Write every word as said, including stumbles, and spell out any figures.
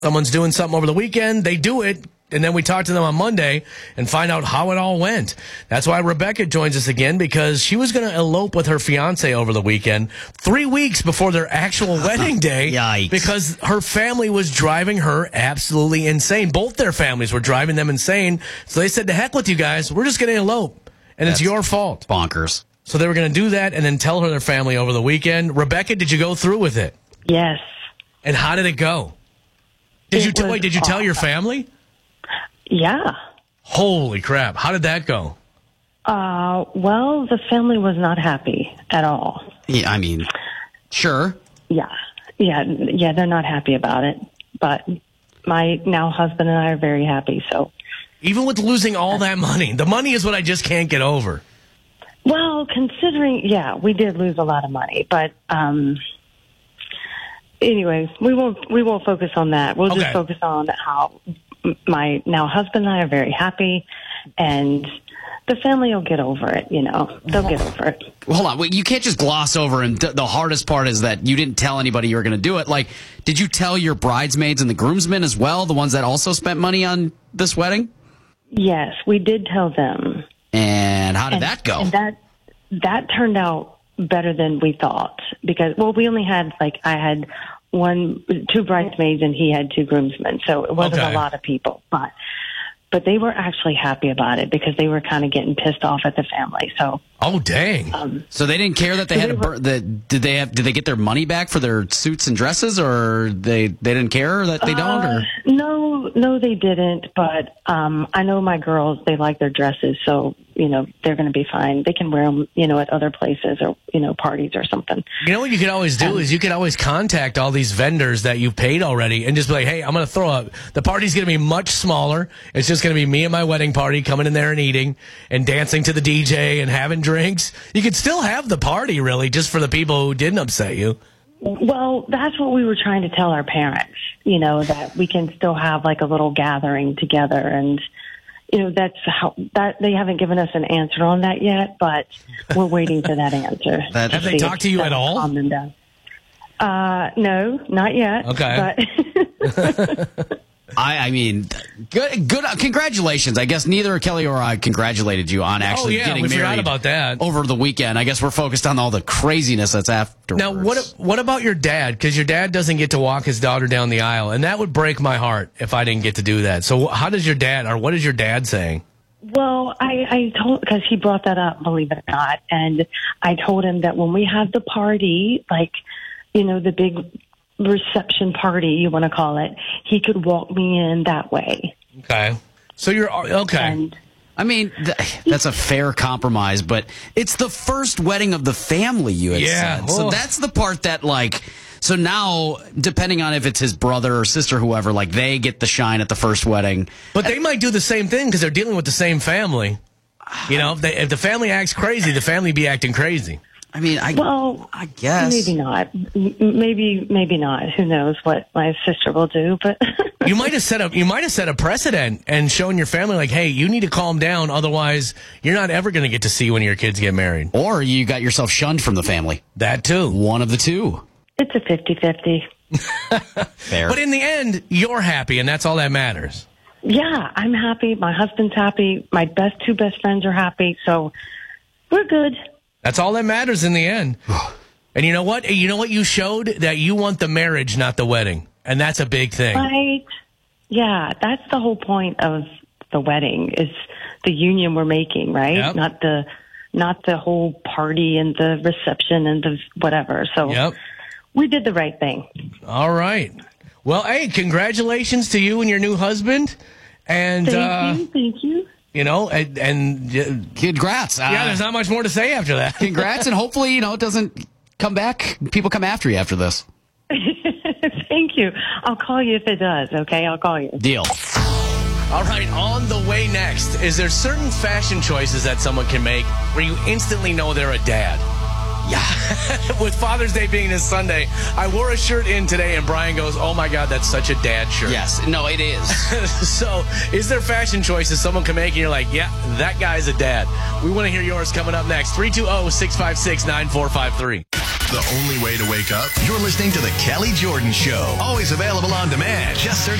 someone's doing something over the weekend, they do it, and then we talk to them on Monday and find out how it all went. That's why Rebecca joins us again, because she was going to elope with her fiance over the weekend, three weeks before their actual wedding day. Yikes. Because her family was driving her absolutely insane. Both their families were driving them insane. So they said, to heck with you guys, we're just going to elope. And That's it's your fault. Bonkers. So they were going to do that and then tell her their family over the weekend. Rebecca, did you go through with it? Yes. And how did it go? Did It you t- was wait? Did you tell your awesome. family? Yeah. Holy crap! How did that go? Uh, well, the family was not happy at all. Yeah, I mean, sure. Yeah. Yeah. Yeah. They're not happy about it. But my now husband and I are very happy. So, Even with losing all that money, the money is what I just can't get over. well, considering, yeah, we did lose a lot of money, but, um, anyways, we won't, we won't focus on that. We'll Okay. just focus on how my now husband and I are very happy, and the family will get over it, you know. They'll get over it. Well, hold on. Wait, you can't just gloss over, and th- the hardest part is that you didn't tell anybody you were going to do it. Like, did you tell your bridesmaids and the groomsmen as well, the ones that also spent money on this wedding? Yes, we did tell them. And how did And- that go? And that that turned out better than we thought, because, well, we only had, like, I had one, two bridesmaids and he had two groomsmen, so it wasn't Okay. a lot of people, but but they were actually happy about it because they were kind of getting pissed off at the family. So, Oh dang! um, So they didn't care that they So had they a were- bur- the, did they have did they get their money back for their suits and dresses, or they they didn't care that they don't? uh, Or no, no, they didn't. But um, I know my girls; they like their dresses, so you know they're going to be fine. They can wear them, you know, at other places or you know parties or something. You know what you could always do Um, is you could always contact all these vendors that you've paid already and just be like, hey, I'm going to throw up. The party's going to be much smaller. It's just going to be me and my wedding party coming in there and eating and dancing to the D J and having drinks. You could still have the party, really, just for the people who didn't upset you. Well, that's what we were trying to tell our parents, you know, that we can still have like a little gathering together. And, you know, that's how that they haven't given us an answer on that yet, but we're waiting for that answer. That- to Have they see if talked to you at that'll all? calm them down. Uh, no, not yet. Okay. But I, I mean, good, good. Congratulations. I guess neither Kelly or I congratulated you on actually oh, yeah, getting we married forgot about that. over the weekend. I guess we're focused on all the craziness that's afterwards. Now, what what about your dad? Because your dad doesn't get to walk his daughter down the aisle, and that would break my heart if I didn't get to do that. So how does your dad, or what is your dad saying? Well, I, I told, because he brought that up, believe it or not, and I told him that when we have the party, like, you know, the big reception party, you want to call it, he could walk me in that way. Okay. So you're, okay. And I mean, th- that's a fair compromise, but it's the first wedding of the family, you had Yeah. said. So Oh. that's the part that, like, so now, depending on if it's his brother or sister, whoever, like, they get the shine at the first wedding. But they might do the same thing because they're dealing with the same family. You know, if, they, if the family acts crazy, the family be acting crazy. I mean, I, Well, I guess. maybe not. M- Maybe, maybe not. Who knows what my sister will do? But You might have set a you might have set a precedent and shown your family like, hey, you need to calm down, otherwise you're not ever going to get to see when your kids get married. Or you got yourself shunned from the family. That too. One of the two. it's a fifty-fifty. Fair. But in the end, you're happy, and that's all that matters. Yeah, I'm happy. My husband's happy. My best two best friends are happy. So we're good. That's all that matters in the end. And you know what? You know what you showed? That you want the marriage, not the wedding. And that's a big thing. Right. Yeah, that's the whole point of the wedding is the union we're making, right? Yep. Not the not the whole party and the reception and the whatever. So Yep. we did the right thing. All right. Well, hey, congratulations to you and your new husband. And, Thank uh, you. Thank you. you know, and, and uh, Congrats. Uh, yeah, there's not much more to say after that. congrats, and hopefully, you know, it doesn't come back. People come after you after this. Thank you. I'll call you if it does, okay? I'll call you. Deal. All right, on the way next, is there certain fashion choices that someone can make where you instantly know they're a dad? Yeah. With Father's Day being this Sunday, I wore a shirt in today, and Brian goes, oh, my God, that's such a dad shirt. Yes. No, it is. So, is there fashion choices someone can make and you're like, yeah, that guy's a dad? We want to hear yours coming up next. three two zero, six five six, nine four five three. the only way to wake up? You're listening to The Kelly Jordan Show. Always available on demand. Just search